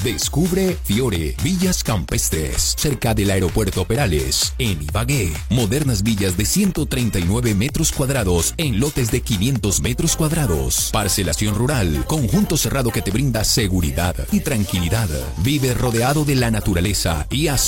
Descubre Fiore Villas Campestres, cerca del aeropuerto Perales, en Ibagué. Modernas villas de 139 metros cuadrados en lotes de 500 metros cuadrados. Parcelación rural, conjunto cerrado que te brinda seguridad y tranquilidad. Vive rodeado de la naturaleza y a